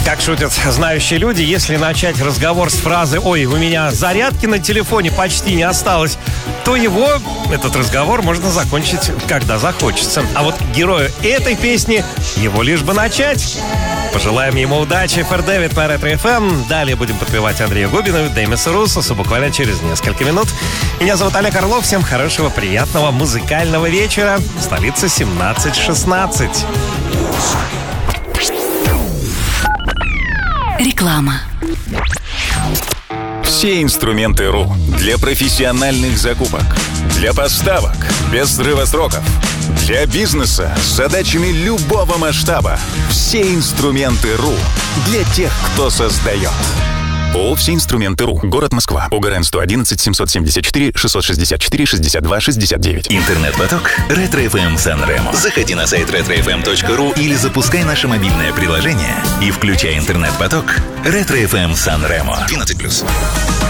Как шутят знающие люди, если начать разговор с фразы «Ой, у меня зарядки на телефоне почти не осталось», то этот разговор, можно закончить, когда захочется. А вот герою этой песни его лишь бы начать. Пожелаем ему удачи. Фэр Дэвид на Ретро-ФМ. Далее будем подпевать Андрею Губину, Демису Руссосу буквально через несколько минут. Меня зовут Олег Орлов. Всем хорошего, приятного музыкального вечера. Столица 17-16. Реклама. Все инструменты РУ для профессиональных закупок, для поставок без срыва сроков, для бизнеса с задачами любого масштаба. Все инструменты РУ для тех, кто создает. ООО «Все инструменты РУ». Город Москва. ОГРН 111 774 664 62 69. Интернет-поток Ретро-ФМ Сан-Ремо. Заходи на сайт retrofm.ru или запускай наше мобильное приложение и включай интернет-поток Ретро-ФМ Сан-Ремо. 12+.